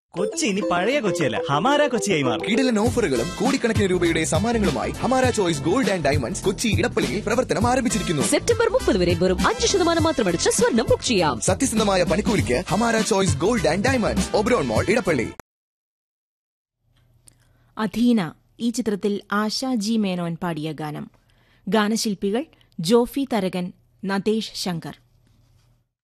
കൊച്ചി ഇനി പഴയ കൊച്ചിയല്ല, ഹമാര കൊച്ചിയായി മാറും. കിടിലൻ ഓഫറുകളും കോടിക്കണക്കിന് രൂപയുടെ സമ്മാനങ്ങളുമായി Hamara choice gold and diamonds Kochi ഇടപ്പള്ളിയിൽ പ്രവർത്തനം ആരംഭിച്ചിരിക്കുന്നു. സെപ്റ്റംബർ 30 വരെ വെറും 5% മാത്രമടിച്ച് സ്വർണ്ണം ബുക്ക് ചെയ്യാം. സത്യസന്ധമായ പണിക്കൂലിക്ക് Hamara choice gold and diamonds, Oberon മോൾ, ഇടപ്പള്ളി. അധീന ഈ ചിത്രത്തിൽ ആശാ ജി മേനോൻ പാടിയ ഗാനം. ഗാനശില്പികൾ ജോഫി തരകൻ, നതേഷ് ശങ്കർ.